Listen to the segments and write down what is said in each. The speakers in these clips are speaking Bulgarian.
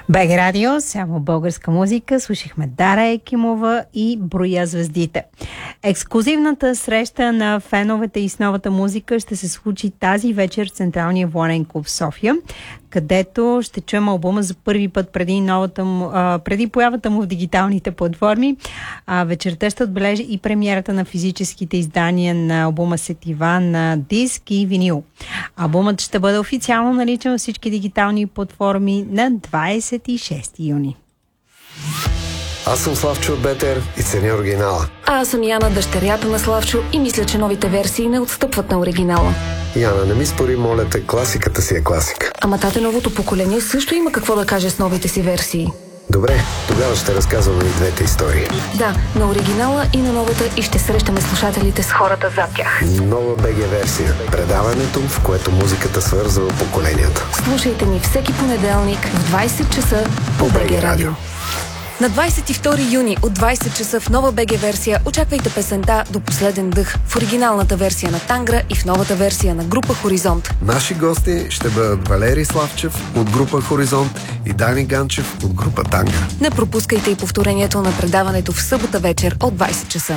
БГ Радио, само българска музика. Слушахме Дара Екимова и Броя звездите. Ексклузивната среща на феновете и с новата музика ще се случи тази вечер в Централния военен клуб в София, където ще чуем албума за първи път преди появата му в дигиталните платформи. Вечерта ще отбележи и премиерата на физическите издания на албума Сетива на диск и винил. Албумът ще бъде официално наличен във всички дигитални платформи на 26 юни. Аз съм Славчо от БТР и ценя оригинала. А аз съм Яна, дъщерята на Славчо, и мисля, че новите версии не отстъпват на оригинала. Яна, не ми спори, моля те, класиката си е класика. Ама тате, новото поколение също има какво да каже с новите си версии. Добре, тогава ще разказвам и двете истории. Да, на оригинала и на новата, и ще срещаме слушателите с хората зад тях. Нова БГ версия. Предаването, в което музиката свързва поколенията. Слушайте ни всеки понеделник в 20 часа по БГ Радио. На 22 юни от 20 часа в нова БГ версия очаквайте песента "До последен дъх" в оригиналната версия на Тангра и в новата версия на група Хоризонт. Наши гости ще бъдат Валери Славчев от група Хоризонт и Дани Ганчев от група Тангра. Не пропускайте и повторението на предаването в събота вечер от 20 часа.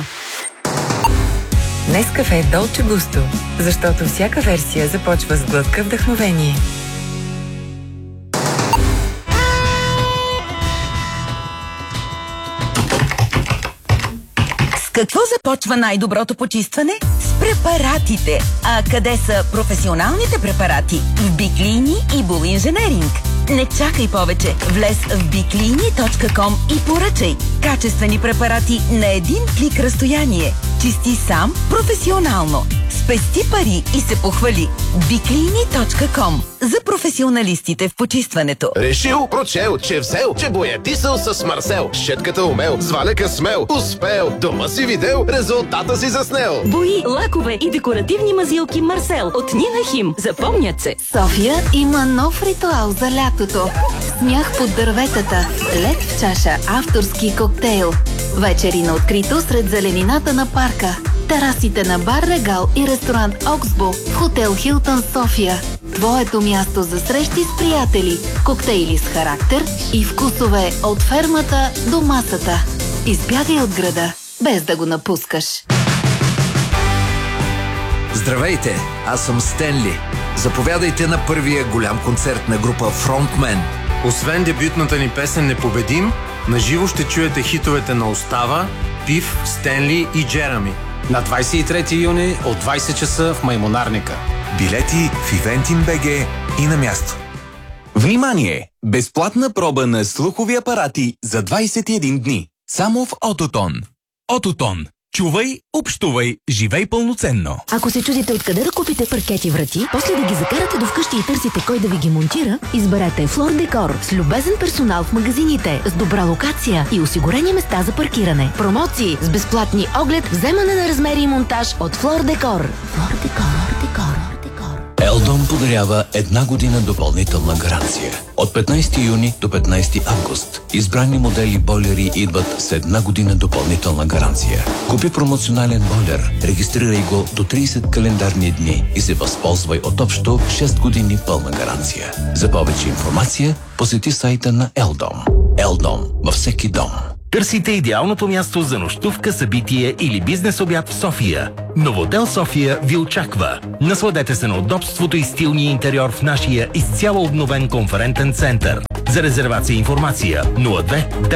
Нескафе Долче Густо, защото всяка версия започва с глътка вдъхновение. Какво започва най-доброто почистване? С препаратите. А къде са професионалните препарати? В Биклини и Бул Инженеринг. Не чакай повече. Влез в biklini.com и поръчай. Качествени препарати на един клик разстояние. Чисти сам професионално. Спести пари и се похвали. biklini.com. За професионалистите в почистването. Решил, прочел, че взел, че боядисал с Марсел. Щетката умел, с валяка смел. Успел, дома си видел, резултата си заснел. Бои, лакове и декоративни мазилки Марсел от Нина Хим. Запомнят се. София има нов ритуал за лятото. Смях под дърветата, лед в чаша, авторски коктейл. Вечери на открито сред зеленината на парка. Терасите на бар Регал и ресторант Оксбо в хотел Хилтън София. Твоето място за срещи с приятели, коктейли с характер и вкусове от фермата до масата. Избягай от града, без да го напускаш. Здравейте, аз съм Стенли. Заповядайте на първия голям концерт на група Фронтмен. Освен дебютната ни песен "Непобедим", наживо ще чуете хитовете на Остава, Пив, Стенли и Джерами. На 23 юни от 20 часа в Маймонарника. Билети в Eventim.bg и на място. Внимание! Безплатна проба на слухови апарати за 21 дни. Само в Ототон. Ототон. Чувай, общувай, живей пълноценно. Ако се чудите откъде да купите паркети врати, после да ги закарате до вкъщи и търсите кой да ви ги монтира, изберете Флор Декор с любезен персонал в магазините, с добра локация и осигурени места за паркиране. Промоции с безплатни оглед, вземане на размери и монтаж от Флор Декор. Флор Декор, Декор. Елдон подарява 1 година допълнителна гаранция. От 15 юни до 15 август. Избрани модели бойлери идват с 1 година допълнителна гаранция. Купи промоционален бойлер, регистрирай го до 30 календарни дни и се възползвай от общо 6 години пълна гаранция. За повече информация посети сайта на Елдон. Елдон във всеки дом. Търсите идеалното място за нощувка, събитие или бизнес обяд в София. Новотел София ви очаква. Насладете се на удобството и стилния интериор в нашия изцяло обновен конферентен център. За резервация и информация 02